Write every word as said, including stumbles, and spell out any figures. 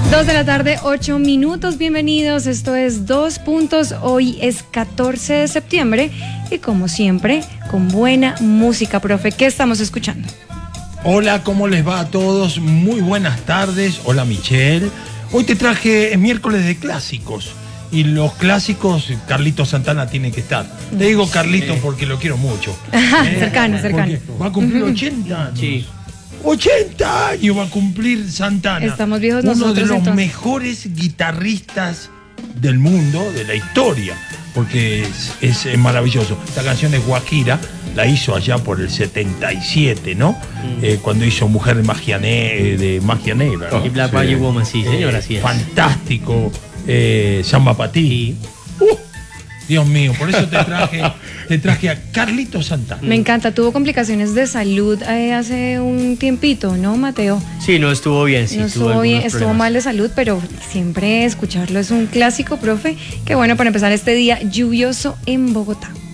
Dos de la tarde, ocho minutos, bienvenidos, esto es Dos Puntos, hoy es catorce de septiembre y como siempre, con buena música, profe, ¿qué estamos escuchando? Hola, ¿cómo les va a todos? Muy buenas tardes, hola Michelle. Hoy te traje es miércoles de clásicos y los clásicos, Carlitos Santana tiene que estar. Te digo Carlitos sí. porque lo quiero mucho. ¿Eh? cercano, cercano. Porque va a cumplir ochenta años. Sí. ochenta años va a cumplir Santana. Estamos viejos Uno nosotros, de los entonces. mejores guitarristas del mundo, de la historia, porque es, es, es maravilloso. Esta canción es Guajira, la hizo allá por el setenta y siete, ¿no? Mm. Eh, cuando hizo Mujer de Magia, ne de Magia Negra, ¿no? Y Black Magic Woman, sí, señora, así es. Fantástico. Eh, Samba para ti. Uh, Dios mío, por eso te traje, te traje a Carlitos Santana. Me encanta, tuvo complicaciones de salud eh, hace un tiempito, ¿no, Mateo? Sí, no estuvo bien, sí. No estuvo bien, estuvo mal de salud, pero siempre escucharlo es un clásico, profe. Qué bueno para empezar este día lluvioso en Bogotá.